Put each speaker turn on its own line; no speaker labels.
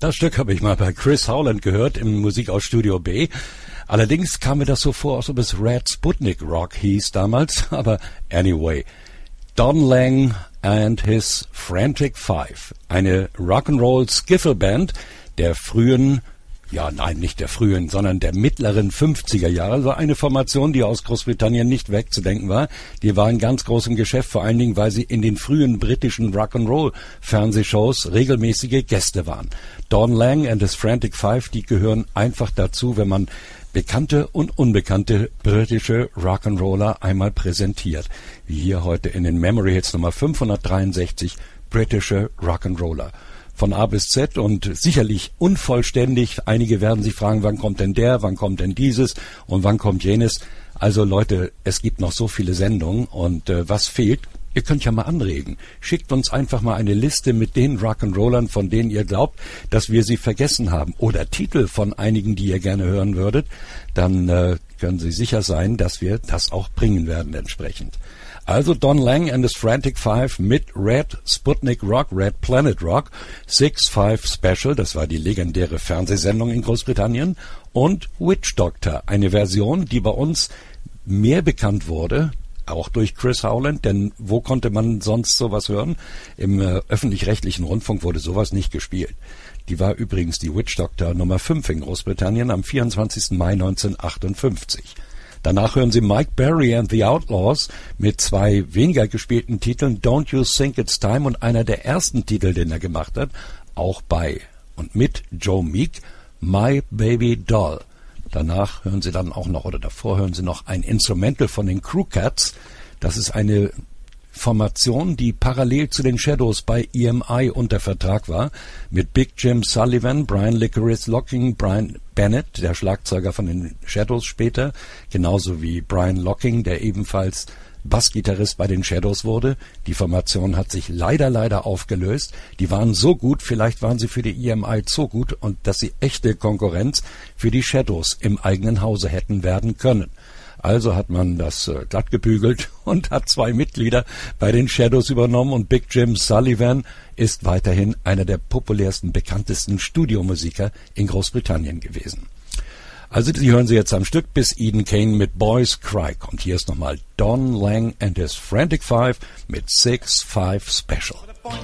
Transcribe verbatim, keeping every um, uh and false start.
Das Stück habe ich mal bei Chris Howland gehört im Musik aus Studio B. Allerdings kam mir das so vor, als ob es Red Sputnik Rock hieß damals. Aber anyway, Don Lang and his Frantic Five, eine Rock'n'Roll-Skiffle-Band der frühen, ja nein, nicht der frühen, sondern der mittleren fünfziger Jahre. Also eine Formation, die aus Großbritannien nicht wegzudenken war. Die waren ganz groß im Geschäft, vor allen Dingen, weil sie in den frühen britischen Rock'n'Roll-Fernsehshows regelmäßige Gäste waren. Don Lang and his Frantic Five, die gehören einfach dazu, wenn man bekannte und unbekannte britische Rock'n'Roller einmal präsentiert. Wie hier heute in den Memory Hits Nummer fünfhundertdreiundsechzig, britische Rock'n'Roller. Von A bis Z und sicherlich unvollständig. Einige werden sich fragen, wann kommt denn der, wann kommt denn dieses und wann kommt jenes. Also Leute, es gibt noch so viele Sendungen und äh, was fehlt? Ihr könnt ja mal anregen. Schickt uns einfach mal eine Liste mit den Rock'n'Rollern, von denen ihr glaubt, dass wir sie vergessen haben. Oder Titel von einigen, die ihr gerne hören würdet. Dann äh, können Sie sicher sein, dass wir das auch bringen werden entsprechend. Also Don Lang and his Frantic Five mit Red Sputnik Rock, Red Planet Rock, Six Five Special, das war die legendäre Fernsehsendung in Großbritannien, und Witch Doctor, eine Version, die bei uns mehr bekannt wurde, auch durch Chris Howland, denn wo konnte man sonst sowas hören? Im äh, öffentlich-rechtlichen Rundfunk wurde sowas nicht gespielt. Die war übrigens die Witch Doctor Nummer fünf in Großbritannien am vierundzwanzigsten Mai neunzehnhundertachtundfünfzig. Danach hören Sie Mike Berry and the Outlaws mit zwei weniger gespielten Titeln, Don't You Think It's Time, und einer der ersten Titel, den er gemacht hat, auch bei und mit Joe Meek, My Baby Doll. Danach hören Sie dann auch noch, oder davor hören Sie noch ein Instrumental von den Crew Cats. Das ist eine Formation, die parallel zu den Shadows bei E M I unter Vertrag war, mit Big Jim Sullivan, Brian Licorice Locking, Brian Bennett, der Schlagzeuger von den Shadows später, genauso wie Brian Locking, der ebenfalls Bassgitarrist bei den Shadows wurde. Die Formation hat sich leider, leider aufgelöst. Die waren so gut, vielleicht waren sie für die E M I so gut, und dass sie echte Konkurrenz für die Shadows im eigenen Hause hätten werden können. Also hat man das äh, glatt gebügelt und hat zwei Mitglieder bei den Shadows übernommen, und Big Jim Sullivan ist weiterhin einer der populärsten, bekanntesten Studiomusiker in Großbritannien gewesen. Also die hören Sie jetzt am Stück, bis Eden Kane mit Boys Cry kommt. Hier ist nochmal Don Lang and his Frantic Five mit Six Five Special.